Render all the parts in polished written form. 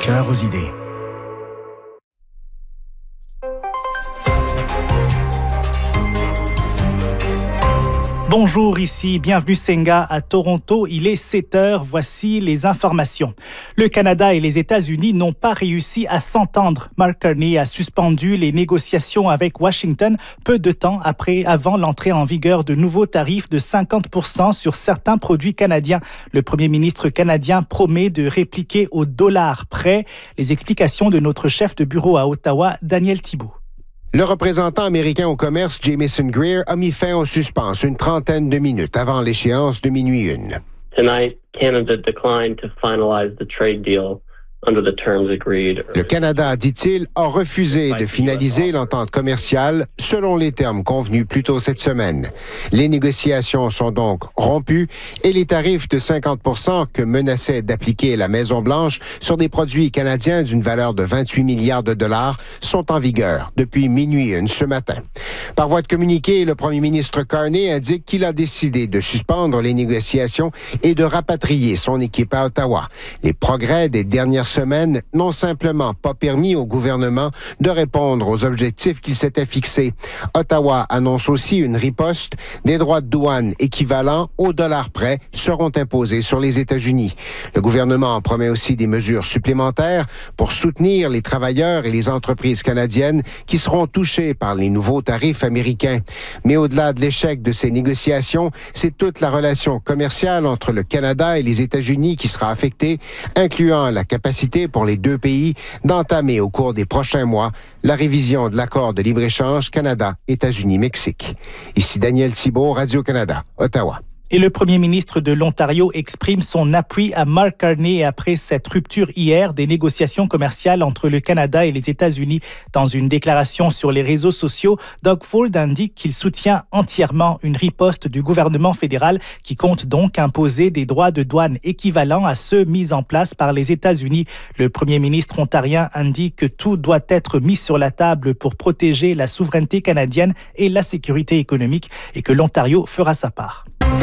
cœur aux idées. Bonjour, ici, bienvenue Senga à Toronto. Il est 7h, voici les informations. Le Canada et les États-Unis n'ont pas réussi à s'entendre. Mark Carney a suspendu les négociations avec Washington peu de temps avant l'entrée en vigueur de nouveaux tarifs de 50% sur certains produits canadiens. Le premier ministre canadien promet de répliquer au dollar près. Les explications de notre chef de bureau à Ottawa, Daniel Thibault. Le représentant américain au commerce, Jamieson Greer, a mis fin au suspense une trentaine de minutes avant l'échéance de minuit 1. Tonight, Canada declined to finalize the trade deal under the terms agreed. Le Canada, dit-il, a refusé de finaliser l'entente commerciale selon les termes convenus plus tôt cette semaine. Les négociations sont donc rompues et les tarifs de 50% que menaçait d'appliquer la Maison-Blanche sur des produits canadiens d'une valeur de 28 milliards de dollars sont en vigueur depuis minuit 1 ce matin. Par voie de communiqué, le premier ministre Carney indique qu'il a décidé de suspendre les négociations et de rapatrier son équipe à Ottawa. Les progrès des dernières semaines n'ont simplement pas permis au gouvernement de répondre aux objectifs qu'il s'était fixés. Ottawa annonce aussi une riposte. Des droits de douane équivalents au dollar près seront imposés sur les États-Unis. Le gouvernement promet aussi des mesures supplémentaires pour soutenir les travailleurs et les entreprises canadiennes qui seront touchés par les nouveaux tarifs américains. Mais au-delà de l'échec de ces négociations, c'est toute la relation commerciale entre le Canada et les États-Unis qui sera affectée, incluant la capacité pour les deux pays d'entamer au cours des prochains mois la révision de l'accord de libre-échange Canada-États-Unis-Mexique. Ici Daniel Thibault, Radio-Canada, Ottawa. Et le premier ministre de l'Ontario exprime son appui à Mark Carney après cette rupture hier des négociations commerciales entre le Canada et les États-Unis. Dans une déclaration sur les réseaux sociaux, Doug Ford indique qu'il soutient entièrement une riposte du gouvernement fédéral qui compte donc imposer des droits de douane équivalents à ceux mis en place par les États-Unis. Le premier ministre ontarien indique que tout doit être mis sur la table pour protéger la souveraineté canadienne et la sécurité économique et que l'Ontario fera sa part.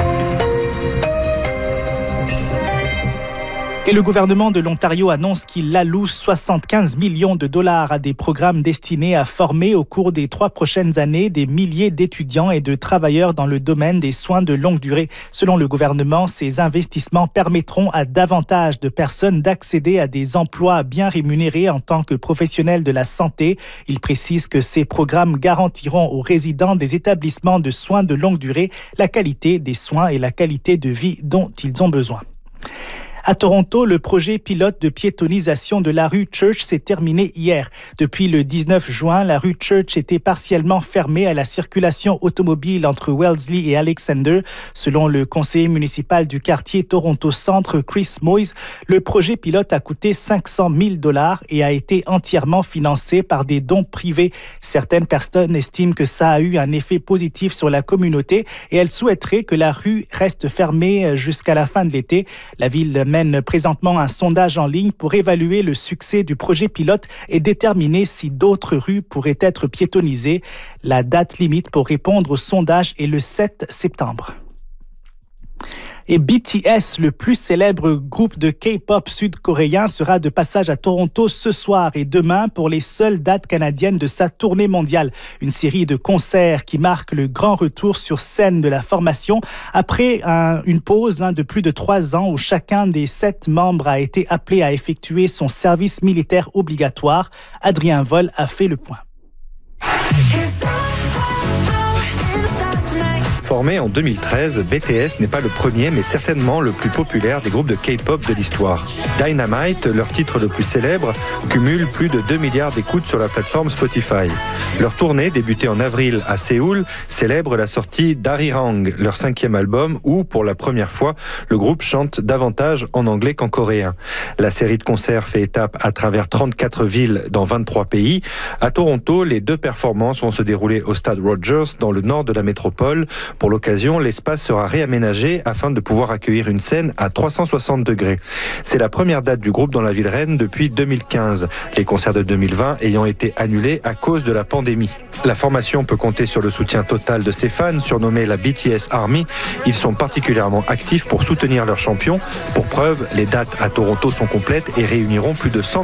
Et le gouvernement de l'Ontario annonce qu'il alloue 75 millions de dollars à des programmes destinés à former au cours des 3 prochaines années des milliers d'étudiants et de travailleurs dans le domaine des soins de longue durée. Selon le gouvernement, ces investissements permettront à davantage de personnes d'accéder à des emplois bien rémunérés en tant que professionnels de la santé. Il précise que ces programmes garantiront aux résidents des établissements de soins de longue durée la qualité des soins et la qualité de vie dont ils ont besoin. À Toronto, le projet pilote de piétonisation de la rue Church s'est terminé hier. Depuis le 19 juin, la rue Church était partiellement fermée à la circulation automobile entre Wellesley et Alexander. Selon le conseiller municipal du quartier Toronto Centre, Chris Moyes, le projet pilote a coûté 500 000 $ et a été entièrement financé par des dons privés. Certaines personnes estiment que ça a eu un effet positif sur la communauté et elles souhaiteraient que la rue reste fermée jusqu'à la fin de l'été. La ville mène présentement un sondage en ligne pour évaluer le succès du projet pilote et déterminer si d'autres rues pourraient être piétonisées. La date limite pour répondre au sondage est le 7 septembre. Et BTS, le plus célèbre groupe de K-pop sud-coréen, sera de passage à Toronto ce soir et demain pour les seules dates canadiennes de sa tournée mondiale. Une série de concerts qui marque le grand retour sur scène de la formation après une pause de plus de 3 ans où chacun des 7 membres a été appelé à effectuer son service militaire obligatoire. Adrien Vol a fait le point. Formé en 2013, BTS n'est pas le premier, mais certainement le plus populaire des groupes de K-pop de l'histoire. Dynamite, leur titre le plus célèbre, cumule plus de 2 milliards d'écoutes sur la plateforme Spotify. Leur tournée, débutée en avril à Séoul, célèbre la sortie d'Arirang, leur 5e album, où, pour la première fois, le groupe chante davantage en anglais qu'en coréen. La série de concerts fait étape à travers 34 villes dans 23 pays. À Toronto, les 2 performances vont se dérouler au stade Rogers, dans le nord de la métropole. Pour l'occasion, l'espace sera réaménagé afin de pouvoir accueillir une scène à 360 degrés. C'est la première date du groupe dans la ville reine depuis 2015, les concerts de 2020 ayant été annulés à cause de la pandémie. La formation peut compter sur le soutien total de ses fans, surnommés la BTS Army. Ils sont particulièrement actifs pour soutenir leurs champions. Pour preuve, les dates à Toronto sont complètes et réuniront plus de 100